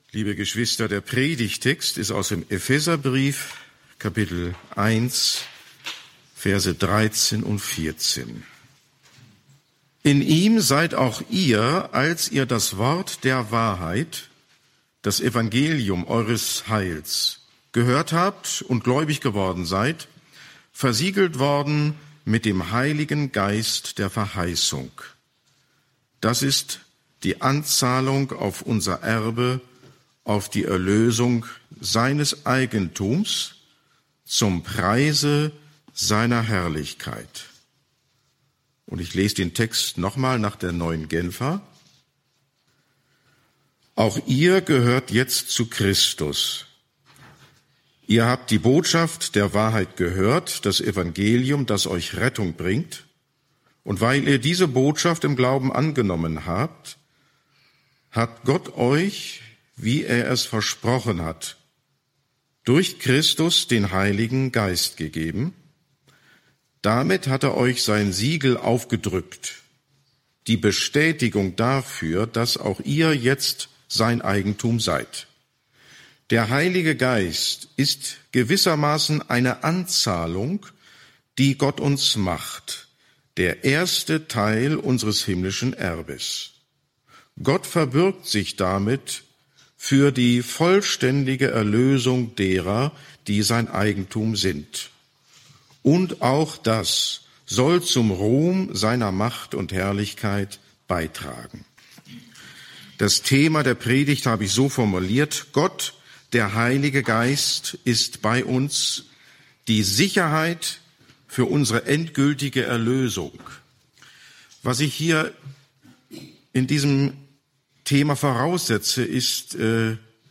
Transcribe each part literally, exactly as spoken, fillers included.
Liebe Geschwister, der Predigtext ist aus dem Epheserbrief, Kapitel eins, Verse dreizehn und vierzehn. In ihm seid auch ihr, als ihr das Wort der Wahrheit, das Evangelium eures Heils, gehört habt und gläubig geworden seid, versiegelt worden mit dem Heiligen Geist der Verheißung. Das ist die Anzahlung auf unser Erbe, auf die Erlösung seines Eigentums zum Preise seiner Herrlichkeit. Und ich lese den Text nochmal nach der Neuen Genfer. Auch ihr gehört jetzt zu Christus. Ihr habt die Botschaft der Wahrheit gehört, das Evangelium, das euch Rettung bringt. Und weil ihr diese Botschaft im Glauben angenommen habt, hat Gott euch, wie er es versprochen hat, durch Christus den Heiligen Geist gegeben. Damit hat er euch sein Siegel aufgedrückt, die Bestätigung dafür, dass auch ihr jetzt sein Eigentum seid. Der Heilige Geist ist gewissermaßen eine Anzahlung, die Gott uns macht, der erste Teil unseres himmlischen Erbes. Gott verbürgt sich damit für die vollständige Erlösung derer, die sein Eigentum sind. Und auch das soll zum Ruhm seiner Macht und Herrlichkeit beitragen. Das Thema der Predigt habe ich so formuliert: Gott, der Heilige Geist, ist bei uns die Sicherheit für unsere endgültige Erlösung. Was ich hier in diesem Thema voraussetze, ist, äh,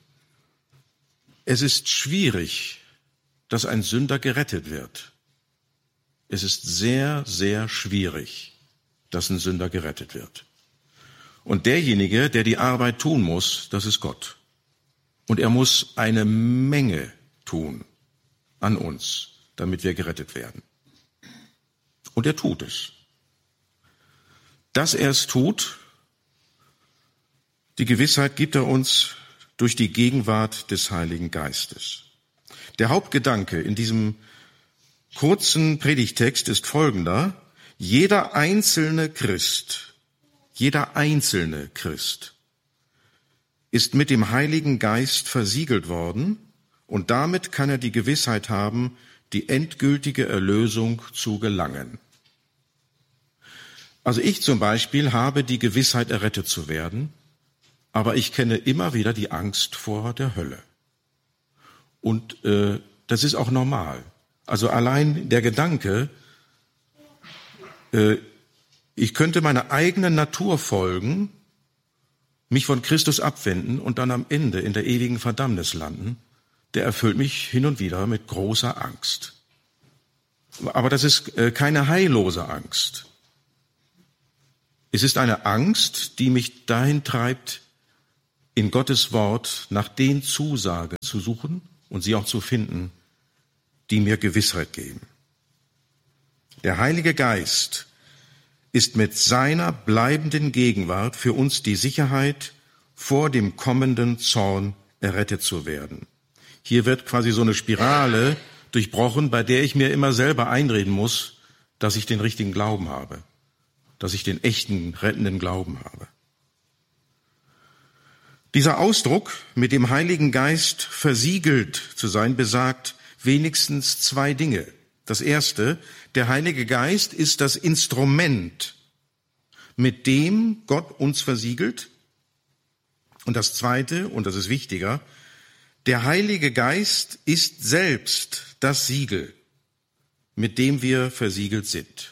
es ist schwierig, dass ein Sünder gerettet wird. Es ist sehr, sehr schwierig, dass ein Sünder gerettet wird. Und derjenige, der die Arbeit tun muss, das ist Gott. Und er muss eine Menge tun an uns, damit wir gerettet werden. Und er tut es. Dass er es tut, die Gewissheit gibt er uns durch die Gegenwart des Heiligen Geistes. Der Hauptgedanke in diesem kurzen Predigtext ist folgender: Jeder einzelne Christ, jeder einzelne Christ ist mit dem Heiligen Geist versiegelt worden und damit kann er die Gewissheit haben, die endgültige Erlösung zu gelangen. Also ich zum Beispiel habe die Gewissheit, errettet zu werden, aber ich kenne immer wieder die Angst vor der Hölle. Und äh, das ist auch normal. Also allein der Gedanke, äh, ich könnte meiner eigenen Natur folgen, mich von Christus abwenden und dann am Ende in der ewigen Verdammnis landen, der erfüllt mich hin und wieder mit großer Angst. Aber das ist äh, keine heillose Angst. Es ist eine Angst, die mich dahin treibt, in Gottes Wort nach den Zusagen zu suchen und sie auch zu finden, die mir Gewissheit geben. Der Heilige Geist ist mit seiner bleibenden Gegenwart für uns die Sicherheit, vor dem kommenden Zorn errettet zu werden. Hier wird quasi so eine Spirale durchbrochen, bei der ich mir immer selber einreden muss, dass ich den richtigen Glauben habe, dass ich den echten, rettenden Glauben habe. Dieser Ausdruck, mit dem Heiligen Geist versiegelt zu sein, besagt wenigstens zwei Dinge. Das erste: Der Heilige Geist ist das Instrument, mit dem Gott uns versiegelt. Und das zweite, und das ist wichtiger: Der Heilige Geist ist selbst das Siegel, mit dem wir versiegelt sind.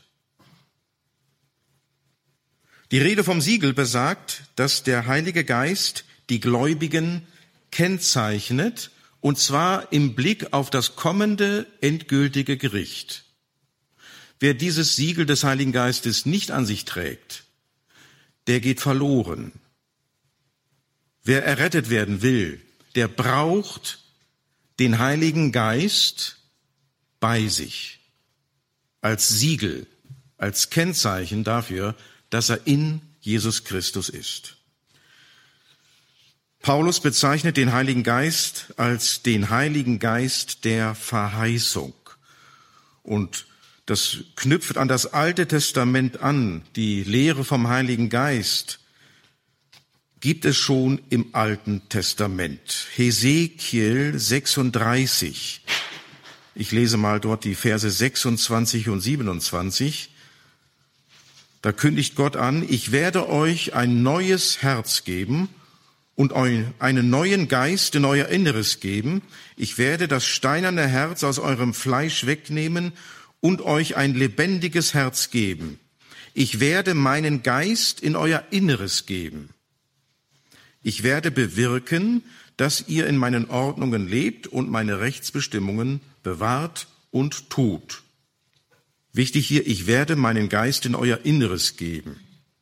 Die Rede vom Siegel besagt, dass der Heilige Geist die Gläubigen kennzeichnet, und zwar im Blick auf das kommende endgültige Gericht. Wer dieses Siegel des Heiligen Geistes nicht an sich trägt, der geht verloren. Wer errettet werden will, der braucht den Heiligen Geist bei sich als Siegel, als Kennzeichen dafür, dass er in Jesus Christus ist. Paulus bezeichnet den Heiligen Geist als den Heiligen Geist der Verheißung. Und das knüpft an das Alte Testament an. Die Lehre vom Heiligen Geist gibt es schon im Alten Testament. Hesekiel sechsunddreißig. Ich lese mal dort die Verse sechsundzwanzig und siebenundzwanzig. Da kündigt Gott an, ich werde euch ein neues Herz geben und einen neuen Geist in euer Inneres geben. Ich werde das steinerne Herz aus eurem Fleisch wegnehmen und euch ein lebendiges Herz geben. Ich werde meinen Geist in euer Inneres geben. Ich werde bewirken, dass ihr in meinen Ordnungen lebt und meine Rechtsbestimmungen bewahrt und tut. Wichtig hier, ich werde meinen Geist in euer Inneres geben.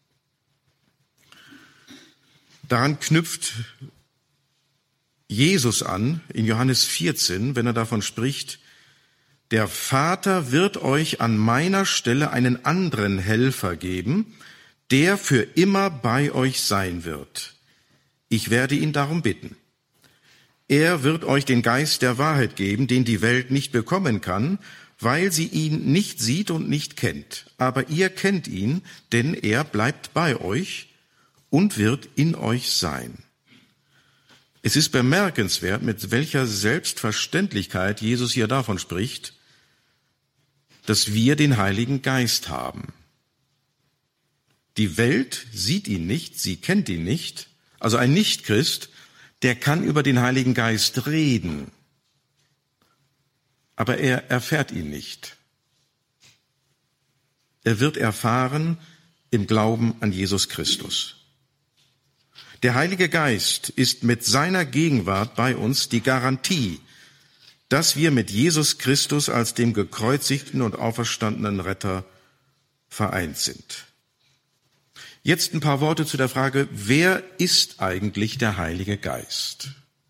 Daran knüpft Jesus an, in Johannes vierzehn, wenn er davon spricht, der Vater wird euch an meiner Stelle einen anderen Helfer geben, der für immer bei euch sein wird. Ich werde ihn darum bitten. Er wird euch den Geist der Wahrheit geben, den die Welt nicht bekommen kann, weil sie ihn nicht sieht und nicht kennt. Aber ihr kennt ihn, denn er bleibt bei euch und wird in euch sein. Es ist bemerkenswert, mit welcher Selbstverständlichkeit Jesus hier davon spricht, dass wir den Heiligen Geist haben. Die Welt sieht ihn nicht, sie kennt ihn nicht. Also ein Nichtchrist, der kann über den Heiligen Geist reden, aber er erfährt ihn nicht. Er wird erfahren im Glauben an Jesus Christus. Der Heilige Geist ist mit seiner Gegenwart bei uns die Garantie, dass wir mit Jesus Christus als dem gekreuzigten und auferstandenen Retter vereint sind. Jetzt ein paar Worte zu der Frage, wer ist eigentlich der Heilige Geist?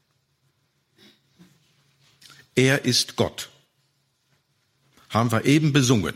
Er ist Gott. Haben wir eben besungen.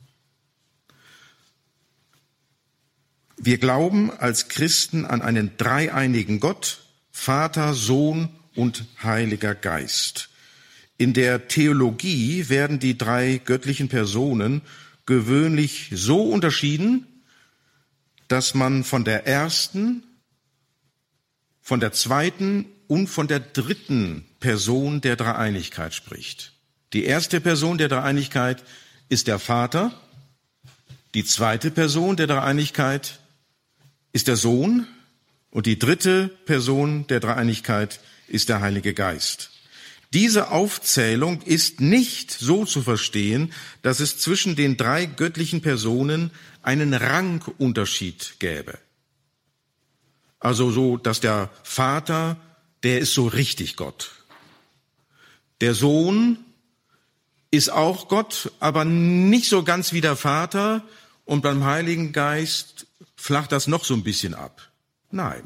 Wir glauben als Christen an einen dreieinigen Gott, Vater, Sohn und Heiliger Geist. In der Theologie werden die drei göttlichen Personen gewöhnlich so unterschieden, dass man von der ersten, von der zweiten und von der dritten Person der Dreieinigkeit spricht. Die erste Person der Dreieinigkeit ist der Vater, die zweite Person der Dreieinigkeit ist der Sohn und die dritte Person der Dreieinigkeit ist der Heilige Geist. Diese Aufzählung ist nicht so zu verstehen, dass es zwischen den drei göttlichen Personen einen Rangunterschied gäbe. Also so, dass der Vater, der ist so richtig Gott. Der Sohn ist auch Gott, aber nicht so ganz wie der Vater. Und beim Heiligen Geist flacht das noch so ein bisschen ab. Nein.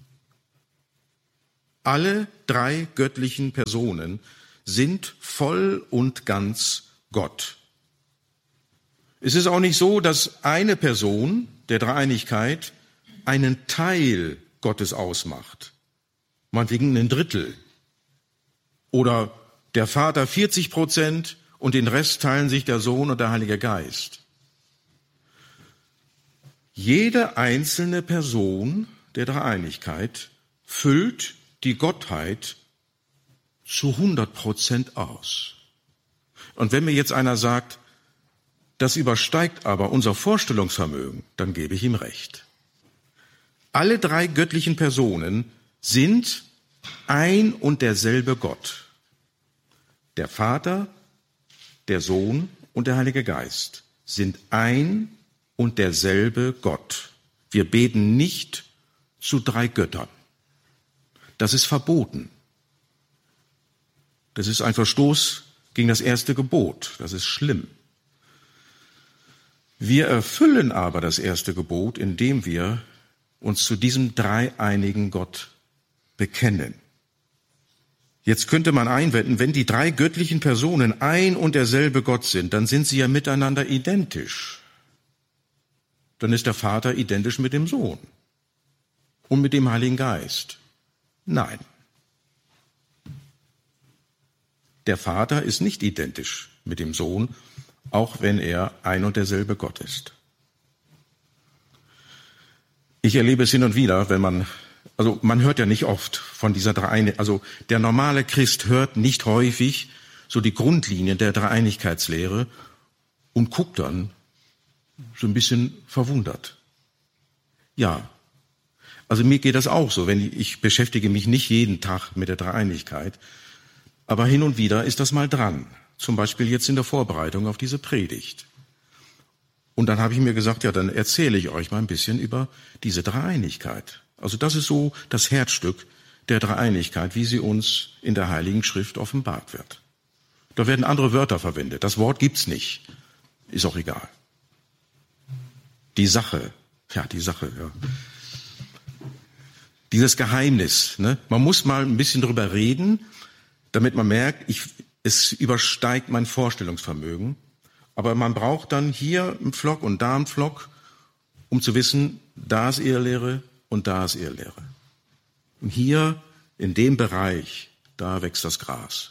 Alle drei göttlichen Personen sind voll und ganz Gott. Es ist auch nicht so, dass eine Person der Dreieinigkeit einen Teil Gottes ausmacht, meinetwegen ein Drittel. Oder der Vater vierzig Prozent und den Rest teilen sich der Sohn und der Heilige Geist. Jede einzelne Person der Dreieinigkeit füllt die Gottheit zu hundert Prozent aus. Und wenn mir jetzt einer sagt, das übersteigt aber unser Vorstellungsvermögen, dann gebe ich ihm recht. Alle drei göttlichen Personen sind ein und derselbe Gott. Der Vater, der Sohn und der Heilige Geist sind ein und derselbe Gott. Wir beten nicht zu drei Göttern. Das ist verboten. Das ist ein Verstoß gegen das erste Gebot. Das ist schlimm. Wir erfüllen aber das erste Gebot, indem wir uns zu diesem dreieinigen Gott bekennen. Jetzt könnte man einwenden, wenn die drei göttlichen Personen ein und derselbe Gott sind, dann sind sie ja miteinander identisch. Dann ist der Vater identisch mit dem Sohn und mit dem Heiligen Geist. Nein. Der Vater ist nicht identisch mit dem Sohn, auch wenn er ein und derselbe Gott ist. Ich erlebe es hin und wieder, wenn man, also man hört ja nicht oft von dieser Dreieinigkeit, also der normale Christ hört nicht häufig so die Grundlinien der Dreieinigkeitslehre und guckt dann so ein bisschen verwundert. Ja, also mir geht das auch so, wenn ich, ich beschäftige mich nicht jeden Tag mit der Dreieinigkeit, aber hin und wieder ist das mal dran. Zum Beispiel jetzt in der Vorbereitung auf diese Predigt. Und dann habe ich mir gesagt, ja, dann erzähle ich euch mal ein bisschen über diese Dreieinigkeit. Also das ist so das Herzstück der Dreieinigkeit, wie sie uns in der Heiligen Schrift offenbart wird. Da werden andere Wörter verwendet. Das Wort gibt's nicht. Ist auch egal. Die Sache, ja, die Sache, ja. Dieses Geheimnis, ne? Man muss mal ein bisschen drüber reden, damit man merkt, ich, es übersteigt mein Vorstellungsvermögen. Aber man braucht dann hier einen Pflock und da einen Pflock, um zu wissen, da ist Irrlehre und da ist Irrlehre. Und hier, in dem Bereich, da wächst das Gras.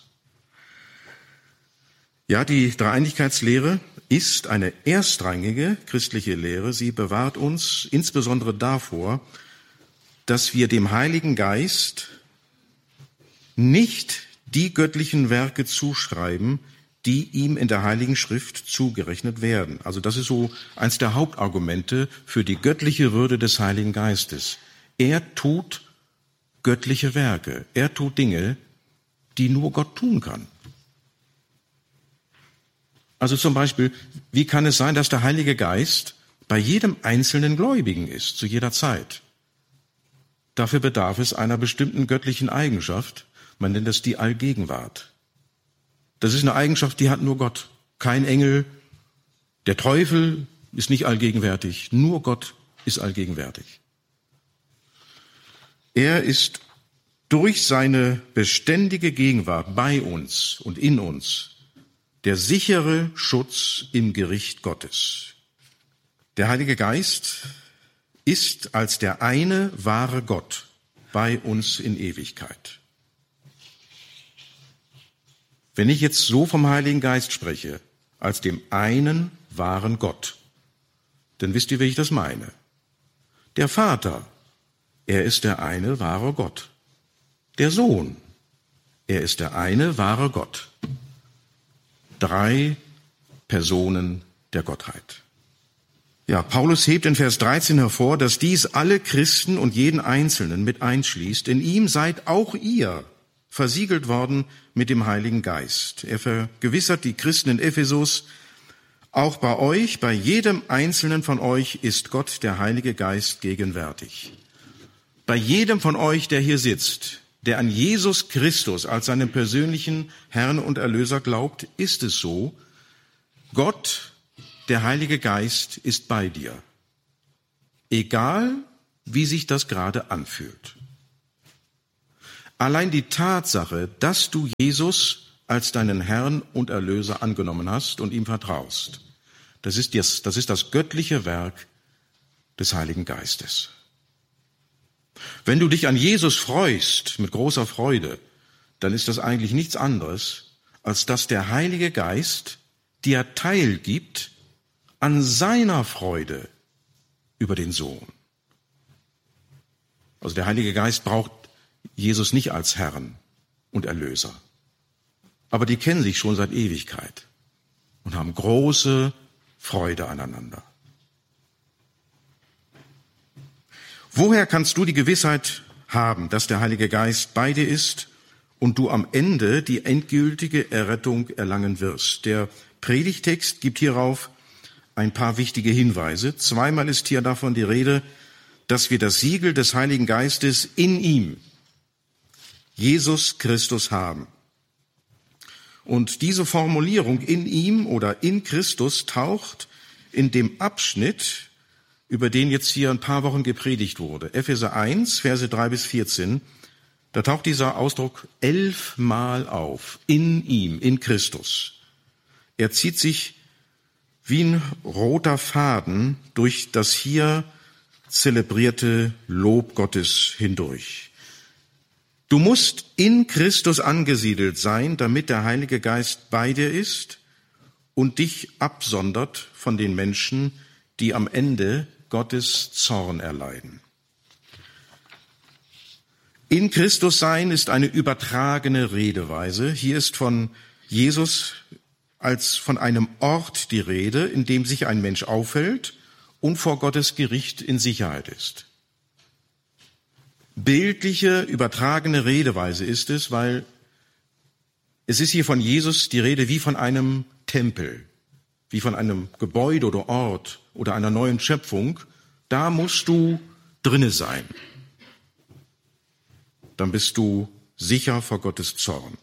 Ja, die Dreieinigkeitslehre ist eine erstrangige christliche Lehre. Sie bewahrt uns insbesondere davor, dass wir dem Heiligen Geist nicht die göttlichen Werke zuschreiben, die ihm in der Heiligen Schrift zugerechnet werden. Also das ist so eins der Hauptargumente für die göttliche Würde des Heiligen Geistes. Er tut göttliche Werke. Er tut Dinge, die nur Gott tun kann. Also zum Beispiel, wie kann es sein, dass der Heilige Geist bei jedem einzelnen Gläubigen ist, zu jeder Zeit? Dafür bedarf es einer bestimmten göttlichen Eigenschaft. Man nennt es die Allgegenwart. Das ist eine Eigenschaft, die hat nur Gott. Kein Engel, der Teufel ist nicht allgegenwärtig. Nur Gott ist allgegenwärtig. Er ist durch seine beständige Gegenwart bei uns und in uns der sichere Schutz im Gericht Gottes. Der Heilige Geist ist als der eine wahre Gott bei uns in Ewigkeit. Wenn ich jetzt so vom Heiligen Geist spreche, als dem einen wahren Gott, dann wisst ihr, wie ich das meine. Der Vater, er ist der eine wahre Gott. Der Sohn, er ist der eine wahre Gott. Drei Personen der Gottheit. Ja, Paulus hebt in Vers dreizehn hervor, dass dies alle Christen und jeden Einzelnen mit einschließt. In ihm seid auch ihr versiegelt worden mit dem Heiligen Geist. Er vergewissert die Christen in Ephesus, auch bei euch, bei jedem Einzelnen von euch ist Gott, der Heilige Geist, gegenwärtig. Bei jedem von euch, der hier sitzt, der an Jesus Christus als seinen persönlichen Herrn und Erlöser glaubt, ist es so, Gott, der Heilige Geist, ist bei dir. Egal, wie sich das gerade anfühlt. Allein die Tatsache, dass du Jesus als deinen Herrn und Erlöser angenommen hast und ihm vertraust, das ist das, das ist das göttliche Werk des Heiligen Geistes. Wenn du dich an Jesus freust, mit großer Freude, dann ist das eigentlich nichts anderes, als dass der Heilige Geist dir teilgibt an seiner Freude über den Sohn. Also der Heilige Geist braucht Jesus nicht als Herrn und Erlöser. Aber die kennen sich schon seit Ewigkeit und haben große Freude aneinander. Woher kannst du die Gewissheit haben, dass der Heilige Geist bei dir ist und du am Ende die endgültige Errettung erlangen wirst? Der Predigtext gibt hierauf ein paar wichtige Hinweise. Zweimal ist hier davon die Rede, dass wir das Siegel des Heiligen Geistes in ihm, Jesus Christus, haben. Und diese Formulierung in ihm oder in Christus taucht in dem Abschnitt, über den jetzt hier ein paar Wochen gepredigt wurde. Epheser eins, Verse drei bis vierzehn, da taucht dieser Ausdruck elfmal auf. In ihm, in Christus. Er zieht sich wie ein roter Faden durch das hier zelebrierte Lob Gottes hindurch. Du musst in Christus angesiedelt sein, damit der Heilige Geist bei dir ist und dich absondert von den Menschen, die am Ende Gottes Zorn erleiden. In Christus sein ist eine übertragene Redeweise. Hier ist von Jesus als von einem Ort die Rede, in dem sich ein Mensch aufhält und vor Gottes Gericht in Sicherheit ist. Bildliche, übertragene Redeweise ist es, weil es ist hier von Jesus die Rede wie von einem Tempel, wie von einem Gebäude oder Ort oder einer neuen Schöpfung. Da musst du drinne sein. Dann bist du sicher vor Gottes Zorn.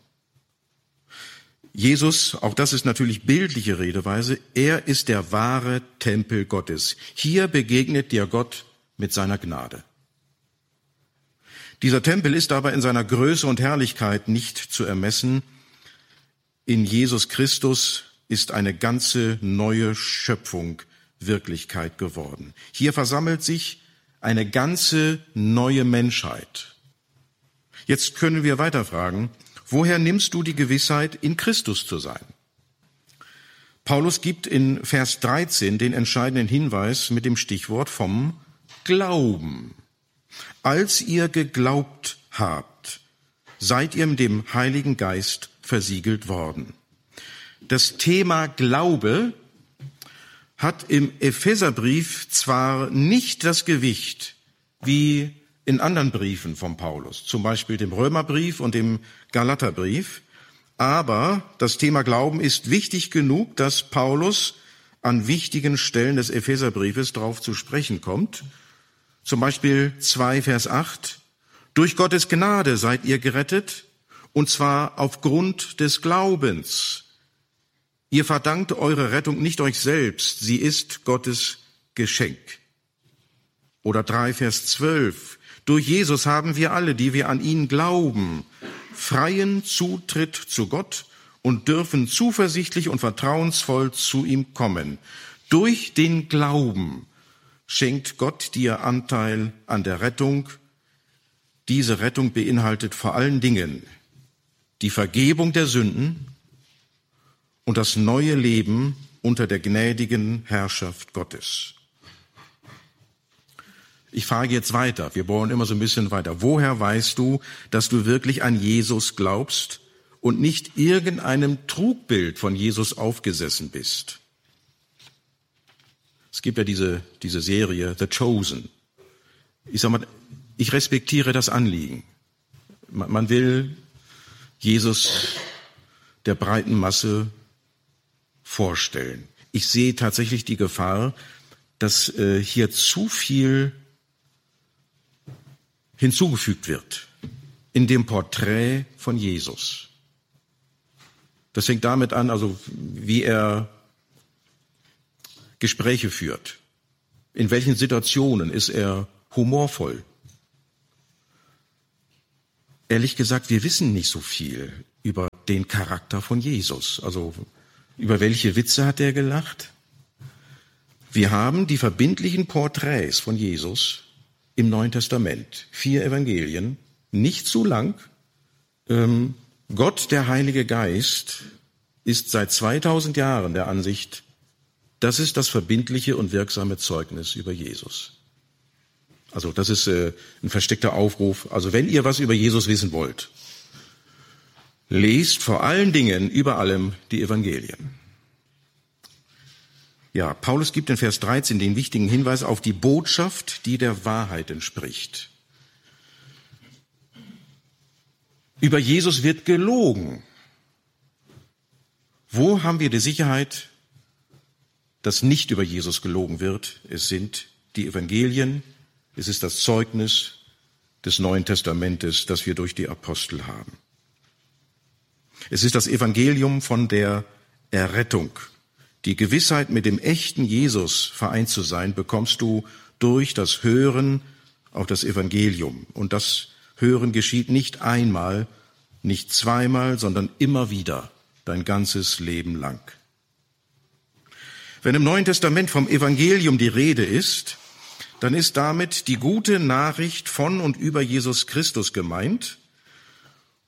Jesus, auch das ist natürlich bildliche Redeweise, er ist der wahre Tempel Gottes. Hier begegnet dir Gott mit seiner Gnade. Dieser Tempel ist aber in seiner Größe und Herrlichkeit nicht zu ermessen. In Jesus Christus ist eine ganze neue Schöpfung Wirklichkeit geworden. Hier versammelt sich eine ganze neue Menschheit. Jetzt können wir weiter fragen, woher nimmst du die Gewissheit, in Christus zu sein? Paulus gibt in Vers dreizehn den entscheidenden Hinweis mit dem Stichwort vom Glauben. Als ihr geglaubt habt, seid ihr mit dem Heiligen Geist versiegelt worden. Das Thema Glaube hat im Epheserbrief zwar nicht das Gewicht wie in anderen Briefen von Paulus, zum Beispiel dem Römerbrief und dem Galaterbrief, aber das Thema Glauben ist wichtig genug, dass Paulus an wichtigen Stellen des Epheserbriefes darauf zu sprechen kommt. Zum Beispiel zwei Vers acht. Durch Gottes Gnade seid ihr gerettet, und zwar aufgrund des Glaubens. Ihr verdankt eure Rettung nicht euch selbst, sie ist Gottes Geschenk. Oder drei Vers zwölf. Durch Jesus haben wir alle, die wir an ihn glauben, freien Zutritt zu Gott und dürfen zuversichtlich und vertrauensvoll zu ihm kommen. Durch den Glauben schenkt Gott dir Anteil an der Rettung. Diese Rettung beinhaltet vor allen Dingen die Vergebung der Sünden und das neue Leben unter der gnädigen Herrschaft Gottes. Ich frage jetzt weiter, wir bohren immer so ein bisschen weiter. Woher weißt du, dass du wirklich an Jesus glaubst und nicht irgendeinem Trugbild von Jesus aufgesessen bist? Es gibt ja diese, diese Serie The Chosen. Ich sag mal, ich respektiere das Anliegen. Man, man will Jesus der breiten Masse vorstellen. Ich sehe tatsächlich die Gefahr, dass äh, hier zu viel hinzugefügt wird in dem Porträt von Jesus. Das fängt damit an, also wie er Gespräche führt. In welchen Situationen ist er humorvoll? Ehrlich gesagt, wir wissen nicht so viel über den Charakter von Jesus. Also über welche Witze hat er gelacht? Wir haben die verbindlichen Porträts von Jesus im Neuen Testament. Vier Evangelien, nicht zu lang. Ähm, Gott, der Heilige Geist, ist seit zweitausend Jahren der Ansicht, das ist das verbindliche und wirksame Zeugnis über Jesus. Also das ist äh, ein versteckter Aufruf. Also wenn ihr was über Jesus wissen wollt, lest vor allen Dingen über allem die Evangelien. Ja, Paulus gibt in Vers dreizehn den wichtigen Hinweis auf die Botschaft, die der Wahrheit entspricht. Über Jesus wird gelogen. Wo haben wir die Sicherheit, dass nicht über Jesus gelogen wird? Es sind die Evangelien, es ist das Zeugnis des Neuen Testamentes, das wir durch die Apostel haben. Es ist das Evangelium von der Errettung. Die Gewissheit, mit dem echten Jesus vereint zu sein, bekommst du durch das Hören auf das Evangelium. Und das Hören geschieht nicht einmal, nicht zweimal, sondern immer wieder, dein ganzes Leben lang. Wenn im Neuen Testament vom Evangelium die Rede ist, dann ist damit die gute Nachricht von und über Jesus Christus gemeint,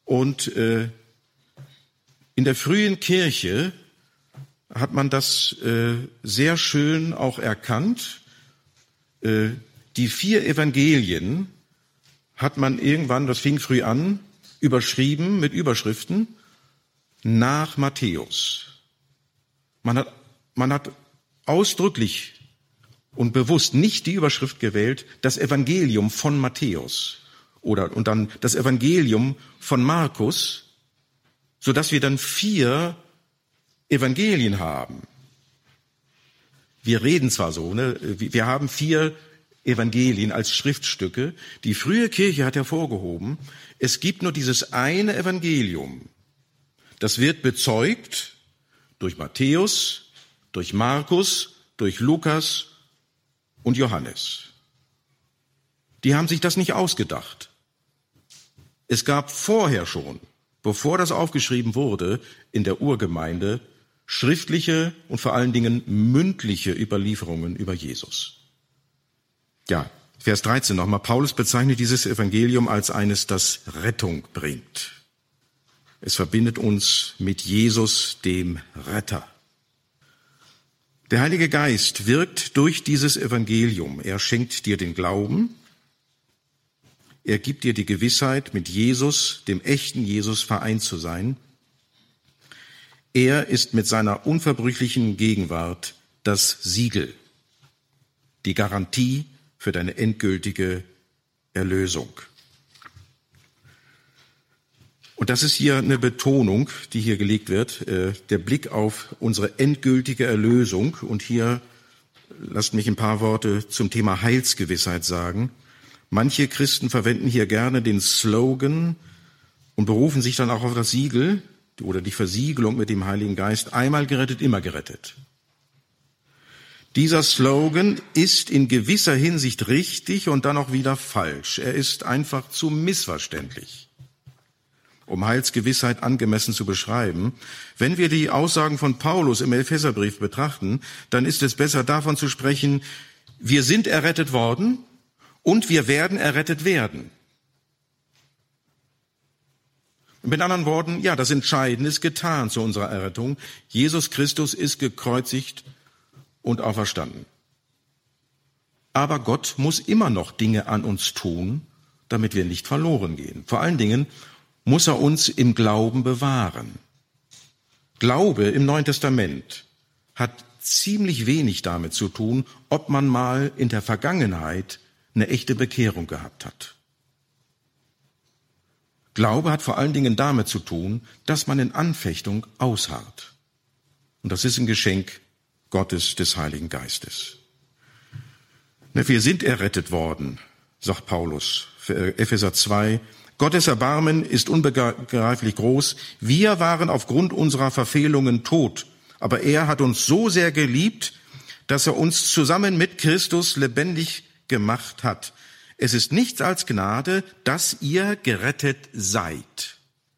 Und äh, in der frühen Kirche hat man das äh, sehr schön auch erkannt. Äh, die vier Evangelien hat man irgendwann, das fing früh an, überschrieben mit Überschriften nach Matthäus. Man hat, man hat ausdrücklich und bewusst nicht die Überschrift gewählt, das Evangelium von Matthäus oder und dann das Evangelium von Markus, sodass wir dann vier Evangelien haben. Wir reden zwar so, ne? Wir haben vier Evangelien als Schriftstücke. Die frühe Kirche hat hervorgehoben, es gibt nur dieses eine Evangelium. Das wird bezeugt durch Matthäus, durch Markus, durch Lukas und Johannes. Die haben sich das nicht ausgedacht. Es gab vorher schon, bevor das aufgeschrieben wurde, in der Urgemeinde schriftliche und vor allen Dingen mündliche Überlieferungen über Jesus. Ja, Vers dreizehn nochmal. Paulus bezeichnet dieses Evangelium als eines, das Rettung bringt. Es verbindet uns mit Jesus, dem Retter. Der Heilige Geist wirkt durch dieses Evangelium. Er schenkt dir den Glauben. Er gibt dir die Gewissheit, mit Jesus, dem echten Jesus, vereint zu sein. Er ist mit seiner unverbrüchlichen Gegenwart das Siegel, die Garantie für deine endgültige Erlösung. Und das ist hier eine Betonung, die hier gelegt wird, äh, der Blick auf unsere endgültige Erlösung. Und hier lasst mich ein paar Worte zum Thema Heilsgewissheit sagen. Manche Christen verwenden hier gerne den Slogan und berufen sich dann auch auf das Siegel oder die Versiegelung mit dem Heiligen Geist. Einmal gerettet, immer gerettet. Dieser Slogan ist in gewisser Hinsicht richtig und dann auch wieder falsch. Er ist einfach zu missverständlich, um Heilsgewissheit angemessen zu beschreiben. Wenn wir die Aussagen von Paulus im Epheserbrief betrachten, dann ist es besser davon zu sprechen, wir sind errettet worden und wir werden errettet werden. Mit anderen Worten, ja, das Entscheidende ist getan zu unserer Errettung. Jesus Christus ist gekreuzigt und auferstanden. Aber Gott muss immer noch Dinge an uns tun, damit wir nicht verloren gehen. Vor allen Dingen muss er uns im Glauben bewahren. Glaube im Neuen Testament hat ziemlich wenig damit zu tun, ob man mal in der Vergangenheit eine echte Bekehrung gehabt hat. Glaube hat vor allen Dingen damit zu tun, dass man in Anfechtung ausharrt. Und das ist ein Geschenk Gottes, des Heiligen Geistes. Wir sind errettet worden, sagt Paulus, Epheser zwei. Gottes Erbarmen ist unbegreiflich groß. Wir waren aufgrund unserer Verfehlungen tot, aber er hat uns so sehr geliebt, dass er uns zusammen mit Christus lebendig gemacht hat. Es ist nichts als Gnade, dass ihr gerettet seid.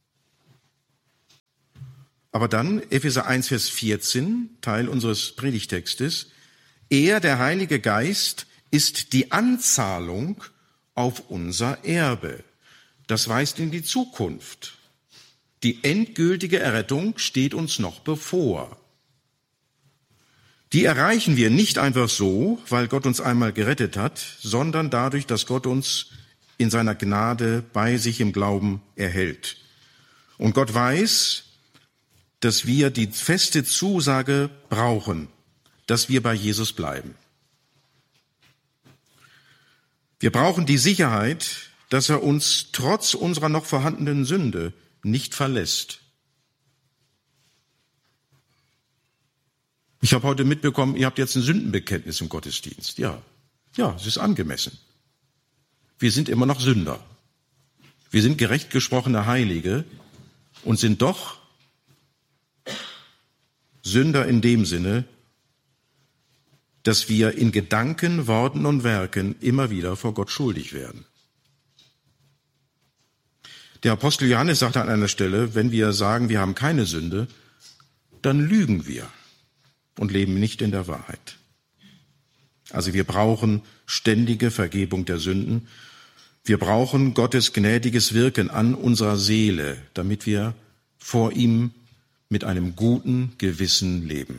Aber dann Epheser eins, Vers vierzehn, Teil unseres Predigtextes. Er, der Heilige Geist, ist die Anzahlung auf unser Erbe. Das weist in die Zukunft. Die endgültige Errettung steht uns noch bevor. Die erreichen wir nicht einfach so, weil Gott uns einmal gerettet hat, sondern dadurch, dass Gott uns in seiner Gnade bei sich im Glauben erhält. Und Gott weiß, dass wir die feste Zusage brauchen, dass wir bei Jesus bleiben. Wir brauchen die Sicherheit, dass er uns trotz unserer noch vorhandenen Sünde nicht verlässt. Ich habe heute mitbekommen, ihr habt jetzt ein Sündenbekenntnis im Gottesdienst. Ja, ja, es ist angemessen. Wir sind immer noch Sünder. Wir sind gerecht gesprochene Heilige und sind doch Sünder in dem Sinne, dass wir in Gedanken, Worten und Werken immer wieder vor Gott schuldig werden. Der Apostel Johannes sagt an einer Stelle, wenn wir sagen, wir haben keine Sünde, dann lügen wir und leben nicht in der Wahrheit. Also wir brauchen ständige Vergebung der Sünden. Wir brauchen Gottes gnädiges Wirken an unserer Seele, damit wir vor ihm mit einem guten Gewissen leben.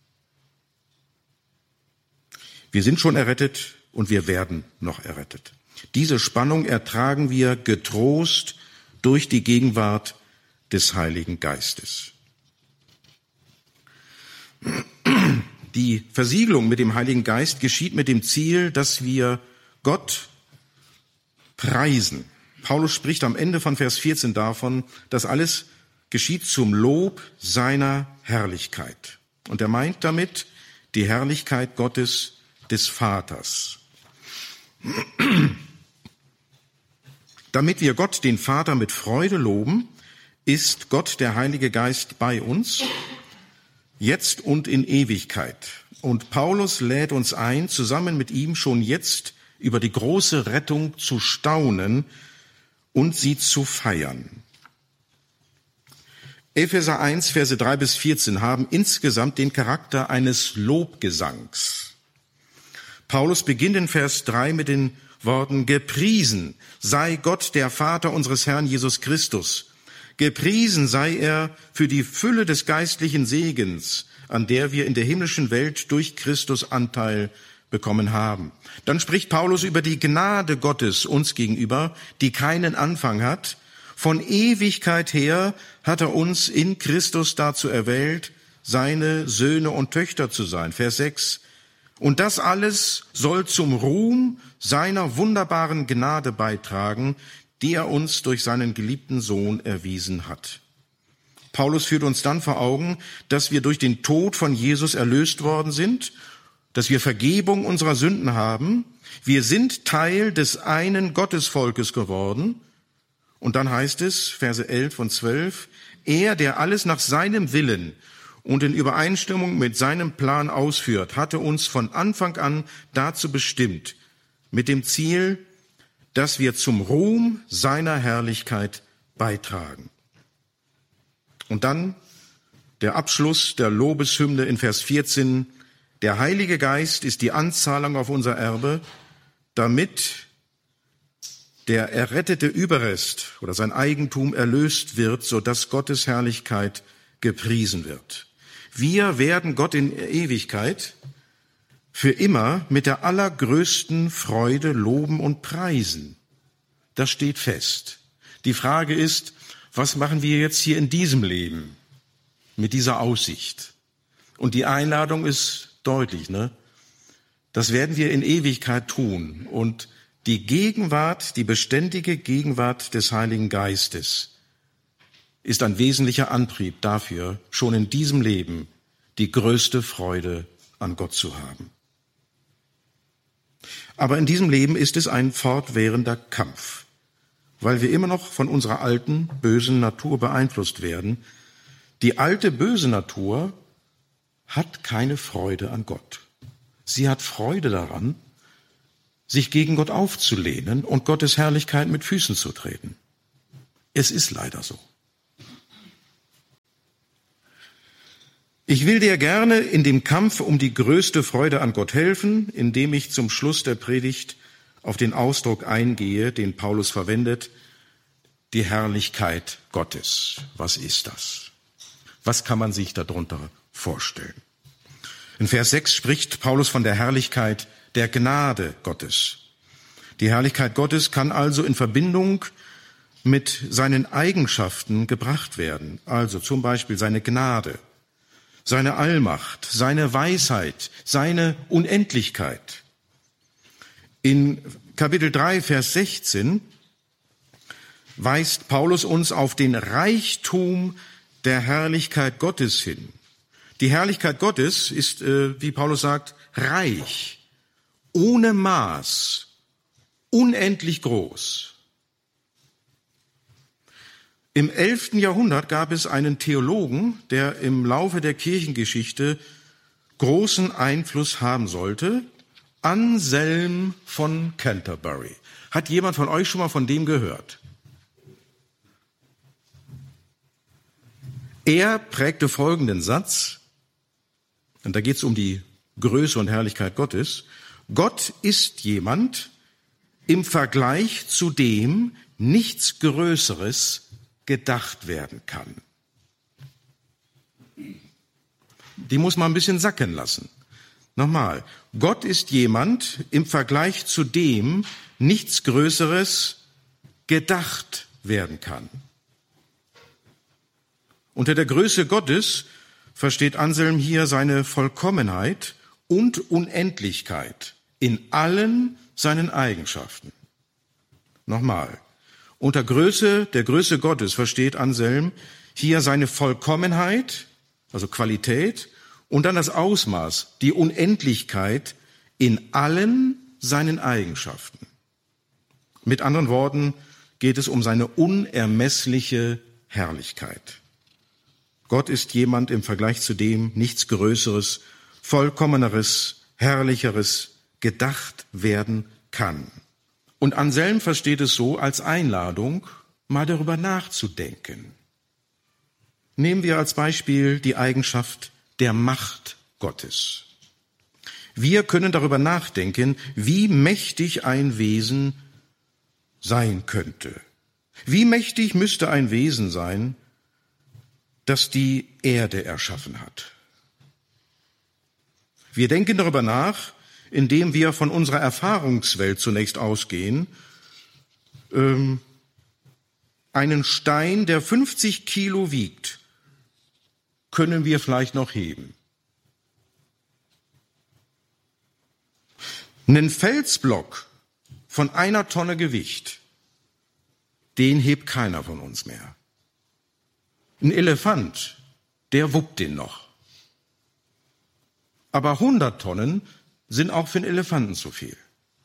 Wir sind schon errettet und wir werden noch errettet. Diese Spannung ertragen wir getrost durch die Gegenwart des Heiligen Geistes. Die Versiegelung mit dem Heiligen Geist geschieht mit dem Ziel, dass wir Gott preisen. Paulus spricht am Ende von Vers vierzehn davon, dass alles geschieht zum Lob seiner Herrlichkeit. Und er meint damit die Herrlichkeit Gottes des Vaters. Damit wir Gott, den Vater, mit Freude loben, ist Gott, der Heilige Geist, bei uns, jetzt und in Ewigkeit. Und Paulus lädt uns ein, zusammen mit ihm schon jetzt über die große Rettung zu staunen und sie zu feiern. Epheser eins, Verse drei bis vierzehn haben insgesamt den Charakter eines Lobgesangs. Paulus beginnt in Vers drei mit den Worten: Gepriesen sei Gott, der Vater unseres Herrn Jesus Christus. Gepriesen sei er für die Fülle des geistlichen Segens, an der wir in der himmlischen Welt durch Christus Anteil bekommen haben. Dann spricht Paulus über die Gnade Gottes uns gegenüber, die keinen Anfang hat. Von Ewigkeit her hat er uns in Christus dazu erwählt, seine Söhne und Töchter zu sein. Vers sechs. Und das alles soll zum Ruhm seiner wunderbaren Gnade beitragen, die er uns durch seinen geliebten Sohn erwiesen hat. Paulus führt uns dann vor Augen, dass wir durch den Tod von Jesus erlöst worden sind, dass wir Vergebung unserer Sünden haben. Wir sind Teil des einen Gottesvolkes geworden. Und dann heißt es, Verse elf und zwölf, er, der alles nach seinem Willen und in Übereinstimmung mit seinem Plan ausführt, hatte uns von Anfang an dazu bestimmt, mit dem Ziel, dass wir zum Ruhm seiner Herrlichkeit beitragen. Und dann der Abschluss der Lobeshymne in Vers vierzehn, der Heilige Geist ist die Anzahlung auf unser Erbe, damit der errettete Überrest oder sein Eigentum erlöst wird, sodass Gottes Herrlichkeit gepriesen wird. Wir werden Gott in Ewigkeit für immer mit der allergrößten Freude loben und preisen. Das steht fest. Die Frage ist, was machen wir jetzt hier in diesem Leben mit dieser Aussicht? Und die Einladung ist deutlich, ne? Das werden wir in Ewigkeit tun. Und die Gegenwart, die beständige Gegenwart des Heiligen Geistes ist ein wesentlicher Antrieb dafür, schon in diesem Leben die größte Freude an Gott zu haben. Aber in diesem Leben ist es ein fortwährender Kampf, weil wir immer noch von unserer alten, bösen Natur beeinflusst werden. Die alte, böse Natur hat keine Freude an Gott. Sie hat Freude daran, sich gegen Gott aufzulehnen und Gottes Herrlichkeit mit Füßen zu treten. Es ist leider so. Ich will dir gerne in dem Kampf um die größte Freude an Gott helfen, indem ich zum Schluss der Predigt auf den Ausdruck eingehe, den Paulus verwendet, die Herrlichkeit Gottes. Was ist das? Was kann man sich darunter vorstellen? In Vers sechs spricht Paulus von der Herrlichkeit der Gnade Gottes. Die Herrlichkeit Gottes kann also in Verbindung mit seinen Eigenschaften gebracht werden. Also zum Beispiel seine Gnade, seine Allmacht, seine Weisheit, seine Unendlichkeit. In Kapitel drei, Vers sechzehn weist Paulus uns auf den Reichtum der Herrlichkeit Gottes hin. Die Herrlichkeit Gottes ist, wie Paulus sagt, reich, ohne Maß, unendlich groß. Im elften Jahrhundert gab es einen Theologen, der im Laufe der Kirchengeschichte großen Einfluss haben sollte, Anselm von Canterbury. Hat jemand von euch schon mal von dem gehört? Er prägte folgenden Satz, und da geht es um die Größe und Herrlichkeit Gottes. Gott ist jemand, im Vergleich zu dem nichts Größeres gedacht werden kann. Die muss man ein bisschen sacken lassen. Nochmal, Gott ist jemand, im Vergleich zu dem nichts Größeres gedacht werden kann. Unter der Größe Gottes versteht Anselm hier seine Vollkommenheit und Unendlichkeit in allen seinen Eigenschaften. Nochmal, unter Größe, der Größe Gottes versteht Anselm hier seine Vollkommenheit, also Qualität, und dann das Ausmaß, die Unendlichkeit in allen seinen Eigenschaften. Mit anderen Worten geht es um seine unermessliche Herrlichkeit. Gott ist jemand im Vergleich zu dem nichts Größeres, Vollkommeneres, Herrlicheres gedacht werden kann. Und Anselm versteht es so als Einladung, mal darüber nachzudenken. Nehmen wir als Beispiel die Eigenschaft der Macht Gottes. Wir können darüber nachdenken, wie mächtig ein Wesen sein könnte. Wie mächtig müsste ein Wesen sein, das die Erde erschaffen hat? Wir denken darüber nach, indem wir von unserer Erfahrungswelt zunächst ausgehen, ähm, einen Stein, der fünfzig Kilo wiegt, können wir vielleicht noch heben. Einen Felsblock von einer Tonne Gewicht, den hebt keiner von uns mehr. Ein Elefant, der wuppt den noch. Aber hundert Tonnen sind auch für einen Elefanten zu viel.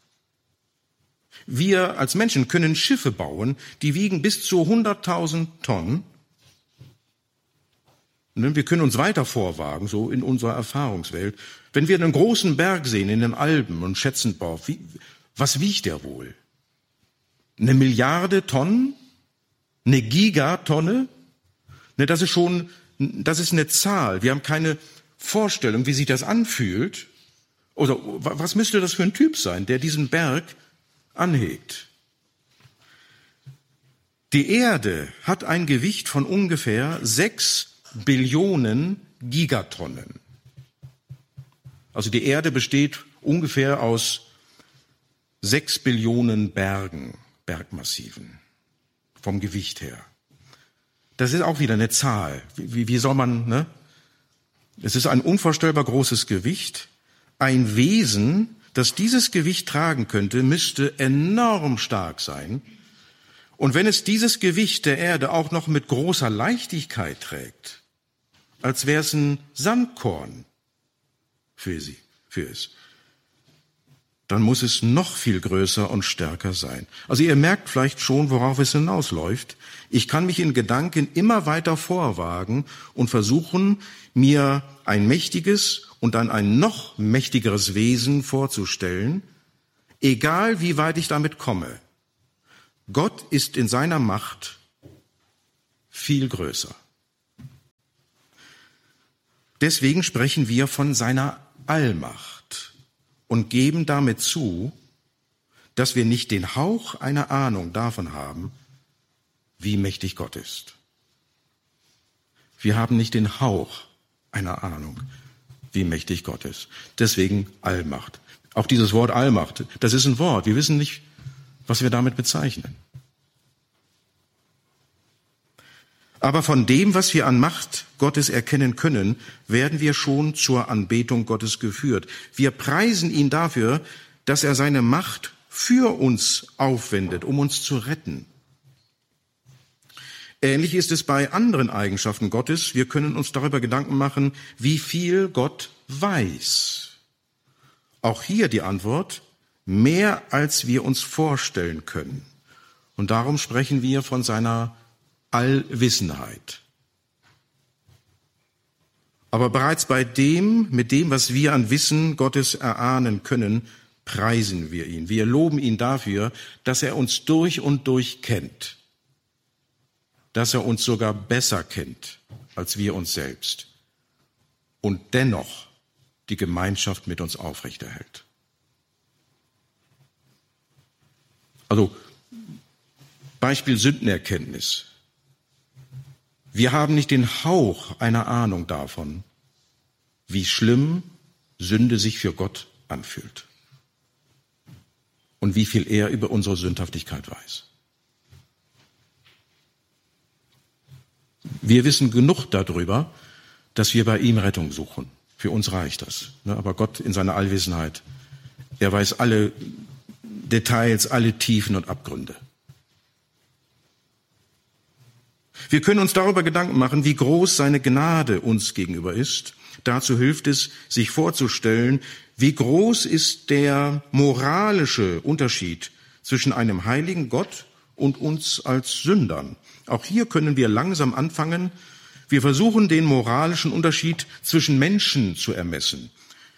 Wir als Menschen können Schiffe bauen, die wiegen bis zu hunderttausend Tonnen. Wir können uns weiter vorwagen, so in unserer Erfahrungswelt. Wenn wir einen großen Berg sehen in den Alpen und schätzen, boah, wie, was wiegt der wohl? Eine Milliarde Tonnen? Eine Gigatonne? Ne, das ist schon, das ist eine Zahl. Wir haben keine Vorstellung, wie sich das anfühlt. Oder was müsste das für ein Typ sein, der diesen Berg anhebt? Die Erde hat ein Gewicht von ungefähr sechs Billionen Gigatonnen. Also die Erde besteht ungefähr aus sechs Billionen Bergen, Bergmassiven, vom Gewicht her. Das ist auch wieder eine Zahl. Wie, wie soll man, ne? Es ist ein unvorstellbar großes Gewicht. Ein Wesen, das dieses Gewicht tragen könnte, müsste enorm stark sein. Und wenn es dieses Gewicht der Erde auch noch mit großer Leichtigkeit trägt, als wäre es ein Sandkorn für sie, für es, dann muss es noch viel größer und stärker sein. Also ihr merkt vielleicht schon, worauf es hinausläuft. Ich kann mich in Gedanken immer weiter vorwagen und versuchen, mir ein mächtiges und dann ein noch mächtigeres Wesen vorzustellen, egal wie weit ich damit komme. Gott ist in seiner Macht viel größer. Deswegen sprechen wir von seiner Allmacht und geben damit zu, dass wir nicht den Hauch einer Ahnung davon haben, wie mächtig Gott ist. Wir haben nicht den Hauch einer Ahnung, wie mächtig Gott ist. Deswegen Allmacht. Auch dieses Wort Allmacht, das ist ein Wort. Wir wissen nicht, was wir damit bezeichnen. Aber von dem, was wir an Macht Gottes erkennen können, werden wir schon zur Anbetung Gottes geführt. Wir preisen ihn dafür, dass er seine Macht für uns aufwendet, um uns zu retten. Ähnlich ist es bei anderen Eigenschaften Gottes. Wir können uns darüber Gedanken machen, wie viel Gott weiß. Auch hier die Antwort, mehr als wir uns vorstellen können. Und darum sprechen wir von seiner Allwissenheit. Aber bereits bei dem, mit dem, was wir an Wissen Gottes erahnen können, preisen wir ihn. Wir loben ihn dafür, dass er uns durch und durch kennt. Dass er uns sogar besser kennt als wir uns selbst. Und dennoch die Gemeinschaft mit uns aufrechterhält. Also Beispiel Sündenerkenntnis. Wir haben nicht den Hauch einer Ahnung davon, wie schlimm Sünde sich für Gott anfühlt und wie viel er über unsere Sündhaftigkeit weiß. Wir wissen genug darüber, dass wir bei ihm Rettung suchen. Für uns reicht das. Aber Gott in seiner Allwissenheit, er weiß alle Details, alle Tiefen und Abgründe. Wir können uns darüber Gedanken machen, wie groß seine Gnade uns gegenüber ist. Dazu hilft es, sich vorzustellen, wie groß ist der moralische Unterschied zwischen einem heiligen Gott und uns als Sündern. Auch hier können wir langsam anfangen. Wir versuchen, den moralischen Unterschied zwischen Menschen zu ermessen.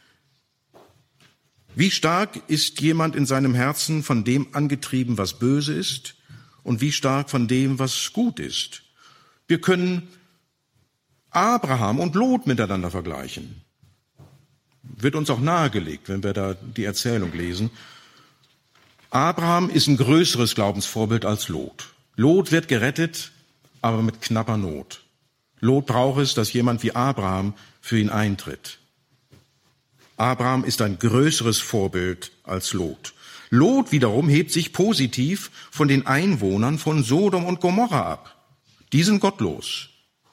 Wie stark ist jemand in seinem Herzen von dem angetrieben, was böse ist, und wie stark von dem, was gut ist? Wir können Abraham und Lot miteinander vergleichen. Wird uns auch nahegelegt, wenn wir da die Erzählung lesen. Abraham ist ein größeres Glaubensvorbild als Lot. Lot wird gerettet, aber mit knapper Not. Lot braucht es, dass jemand wie Abraham für ihn eintritt. Abraham ist ein größeres Vorbild als Lot. Lot wiederum hebt sich positiv von den Einwohnern von Sodom und Gomorra ab. Die sind gottlos.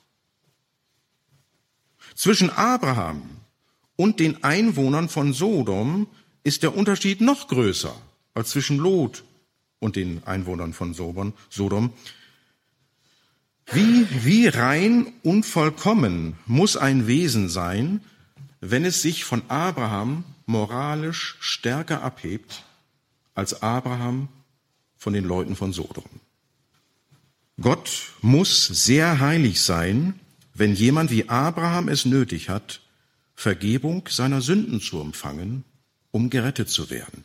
Zwischen Abraham und den Einwohnern von Sodom ist der Unterschied noch größer als zwischen Lot und den Einwohnern von Sodom. Wie, wie rein und vollkommen muss ein Wesen sein, wenn es sich von Abraham moralisch stärker abhebt als Abraham von den Leuten von Sodom. Gott muss sehr heilig sein, wenn jemand wie Abraham es nötig hat, Vergebung seiner Sünden zu empfangen, um gerettet zu werden.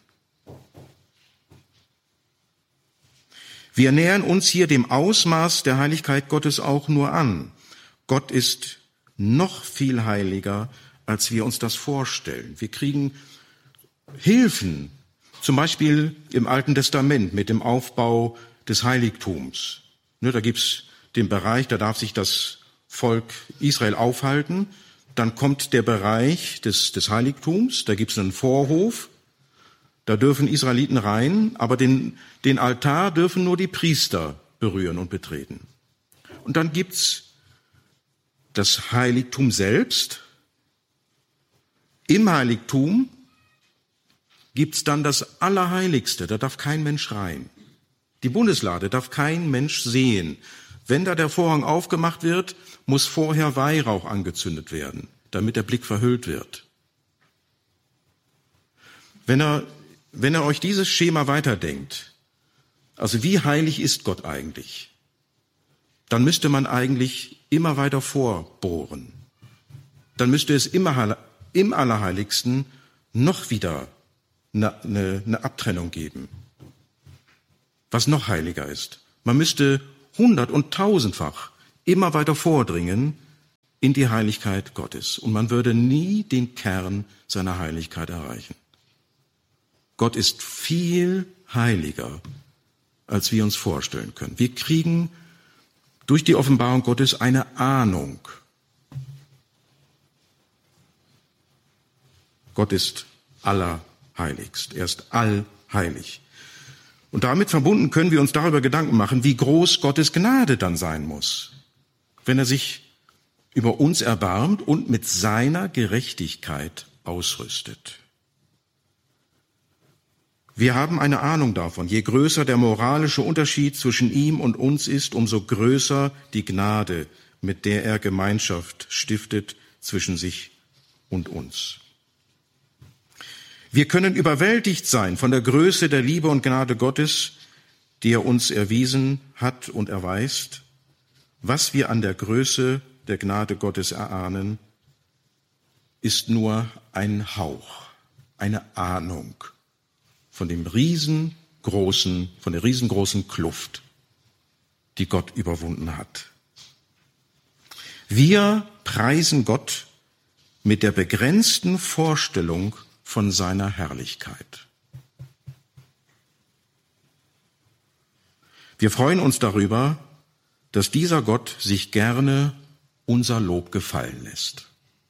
Wir nähern uns hier dem Ausmaß der Heiligkeit Gottes auch nur an. Gott ist noch viel heiliger, als wir uns das vorstellen. Wir kriegen Hilfen, zum Beispiel im Alten Testament mit dem Aufbau des Heiligtums. Da gibt's den Bereich, da darf sich das Volk Israel aufhalten. Dann kommt der Bereich des, des Heiligtums, da gibt's einen Vorhof. Da dürfen Israeliten rein, aber den, den Altar dürfen nur die Priester berühren und betreten. Und dann gibt's das Heiligtum selbst. Im Heiligtum gibt's dann das Allerheiligste, da darf kein Mensch rein. Die Bundeslade darf kein Mensch sehen. Wenn da der Vorhang aufgemacht wird, muss vorher Weihrauch angezündet werden, damit der Blick verhüllt wird. Wenn er, wenn er euch dieses Schema weiterdenkt, also wie heilig ist Gott eigentlich, dann müsste man eigentlich immer weiter vorbohren. Dann müsste es immer im Allerheiligsten noch wieder eine, eine, eine Abtrennung geben, was noch heiliger ist. Man müsste hundert- und tausendfach immer weiter vordringen in die Heiligkeit Gottes. Und man würde nie den Kern seiner Heiligkeit erreichen. Gott ist viel heiliger, als wir uns vorstellen können. Wir kriegen durch die Offenbarung Gottes eine Ahnung. Gott ist allerheiligst. Er ist allheilig. Und damit verbunden können wir uns darüber Gedanken machen, wie groß Gottes Gnade dann sein muss, wenn er sich über uns erbarmt und mit seiner Gerechtigkeit ausrüstet. Wir haben eine Ahnung davon, je größer der moralische Unterschied zwischen ihm und uns ist, umso größer die Gnade, mit der er Gemeinschaft stiftet zwischen sich und uns. Wir können überwältigt sein von der Größe der Liebe und Gnade Gottes, die er uns erwiesen hat und erweist. Was wir an der Größe der Gnade Gottes erahnen, ist nur ein Hauch, eine Ahnung von dem riesengroßen, von der riesengroßen Kluft, die Gott überwunden hat. Wir preisen Gott mit der begrenzten Vorstellung von seiner Herrlichkeit. Wir freuen uns darüber, dass dieser Gott sich gerne unser Lob gefallen lässt.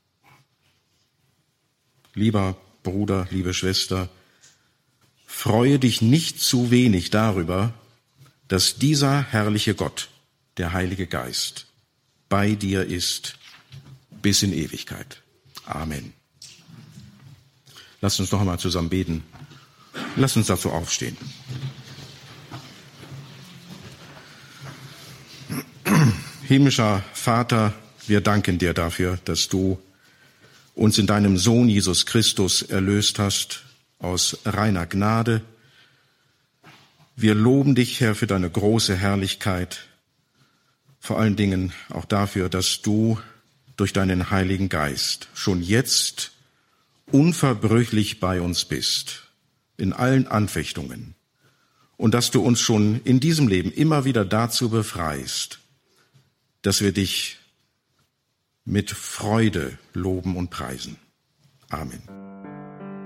Lieber Bruder, liebe Schwester, freue dich nicht zu wenig darüber, dass dieser herrliche Gott, der Heilige Geist, bei dir ist bis in Ewigkeit. Amen. Lasst uns noch einmal zusammen beten. Lasst uns dazu aufstehen. Himmlischer Vater, wir danken dir dafür, dass du uns in deinem Sohn Jesus Christus erlöst hast aus reiner Gnade. Wir loben dich, Herr, für deine große Herrlichkeit, vor allen Dingen auch dafür, dass du durch deinen Heiligen Geist schon jetzt unverbrüchlich bei uns bist, in allen Anfechtungen, und dass du uns schon in diesem Leben immer wieder dazu befreist, dass wir dich mit Freude loben und preisen. Amen.